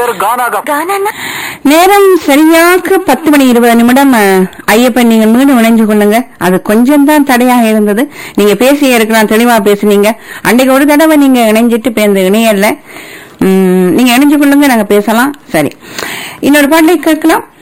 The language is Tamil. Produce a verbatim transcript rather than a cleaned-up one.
ஒரு கானாக கானா நேரம் சரியாக பத்து மணி இருபது நிமிடம். அஹ், ஐயப்பன் நீங்க மீண்டும் இணைஞ்சு கொள்ளுங்க. அது கொஞ்சம் தான் தடையாக இருந்தது. நீங்க பேசிய இருக்கலாம், தெளிவா பேசுனீங்க. அன்றைக்கு ஒரு தடவை நீங்க இணைஞ்சிட்டு பேருந்து இணையல்ல. உம் நீங்க இணைஞ்சு கொள்ளுங்க, நாங்க பேசலாம். சரி, இன்னொரு பாட்டை கேட்கலாம்.